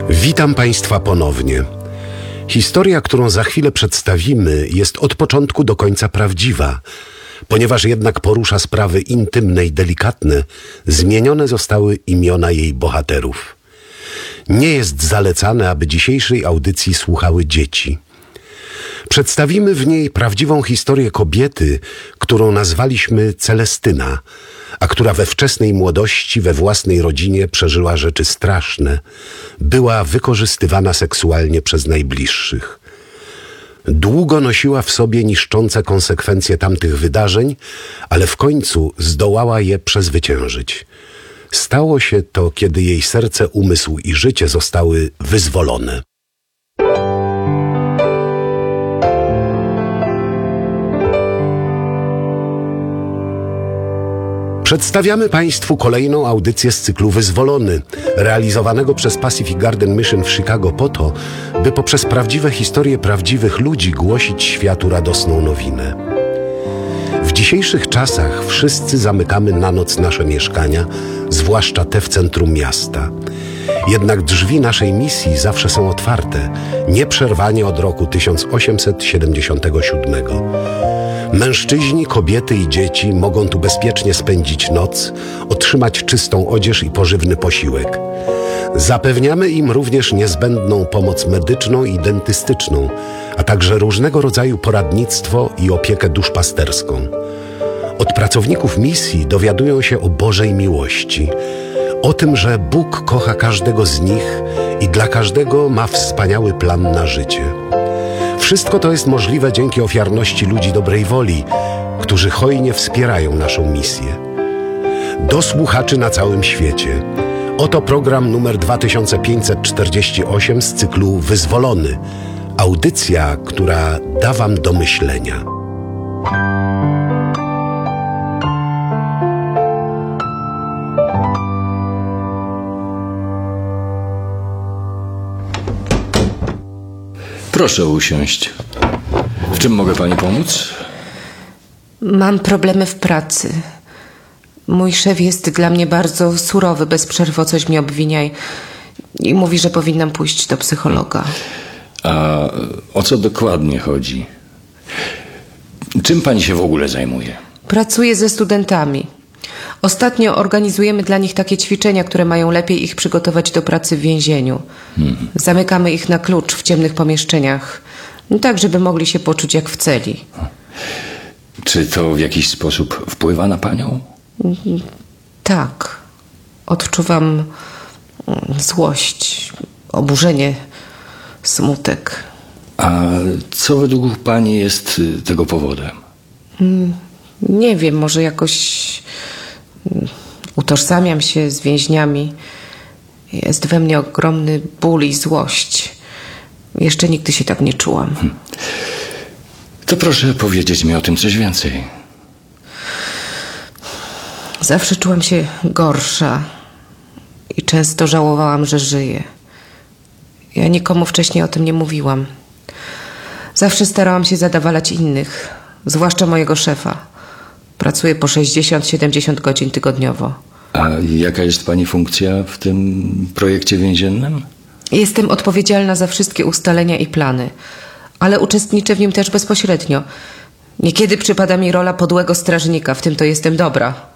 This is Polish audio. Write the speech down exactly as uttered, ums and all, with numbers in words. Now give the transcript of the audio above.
Witam Państwa ponownie. Historia, którą za chwilę przedstawimy, jest od początku do końca prawdziwa. Ponieważ jednak porusza sprawy intymne i delikatne, zmienione zostały imiona jej bohaterów. Nie jest zalecane, aby dzisiejszej audycji słuchały dzieci. Przedstawimy w niej prawdziwą historię kobiety, którą nazwaliśmy Celestyna, a która we wczesnej młodości we własnej rodzinie przeżyła rzeczy straszne. Była wykorzystywana seksualnie przez najbliższych. Długo nosiła w sobie niszczące konsekwencje tamtych wydarzeń, ale w końcu zdołała je przezwyciężyć. Stało się to, kiedy jej serce, umysł i życie zostały wyzwolone. Przedstawiamy Państwu kolejną audycję z cyklu Wyzwolony, realizowanego przez Pacific Garden Mission w Chicago po to, by poprzez prawdziwe historie prawdziwych ludzi głosić światu radosną nowinę. W dzisiejszych czasach wszyscy zamykamy na noc nasze mieszkania, zwłaszcza te w centrum miasta. Jednak drzwi naszej misji zawsze są otwarte, nieprzerwanie od roku tysiąc osiemset siedemdziesiątego siódmego. Mężczyźni, kobiety i dzieci mogą tu bezpiecznie spędzić noc, otrzymać czystą odzież i pożywny posiłek. Zapewniamy im również niezbędną pomoc medyczną i dentystyczną, a także różnego rodzaju poradnictwo i opiekę duszpasterską. Od pracowników misji dowiadują się o Bożej miłości, o tym, że Bóg kocha każdego z nich i dla każdego ma wspaniały plan na życie. Wszystko to jest możliwe dzięki ofiarności ludzi dobrej woli, którzy hojnie wspierają naszą misję. Do słuchaczy na całym świecie. Oto program numer dwa tysiące pięćset czterdzieści osiem z cyklu Wyzwolony. Audycja, która da Wam do myślenia. Proszę usiąść. W czym mogę pani pomóc? Mam problemy w pracy. Mój szef jest dla mnie bardzo surowy, bez przerwy o coś mnie obwinia i, i mówi, że powinnam pójść do psychologa. A o co dokładnie chodzi? Czym pani się w ogóle zajmuje? Pracuję ze studentami. Ostatnio organizujemy dla nich takie ćwiczenia, które mają lepiej ich przygotować do pracy w więzieniu. Hmm. Zamykamy ich na klucz w ciemnych pomieszczeniach, tak żeby mogli się poczuć jak w celi. Czy to w jakiś sposób wpływa na panią? Tak. Odczuwam złość, oburzenie, smutek. A co według pani jest tego powodem? Nie wiem, może jakoś utożsamiam się z więźniami. Jest we mnie ogromny ból i złość. Jeszcze nigdy się tak nie czułam. Hmm. To proszę powiedzieć mi o tym coś więcej. Zawsze czułam się gorsza i często żałowałam, że żyję. Ja nikomu wcześniej o tym nie mówiłam. Zawsze starałam się zadowalać innych, zwłaszcza mojego szefa. Pracuję po sześćdziesiąt siedemdziesiąt godzin tygodniowo. A jaka jest pani funkcja w tym projekcie więziennym? Jestem odpowiedzialna za wszystkie ustalenia i plany, ale uczestniczę w nim też bezpośrednio. Niekiedy przypada mi rola podłego strażnika, w tym to jestem dobra.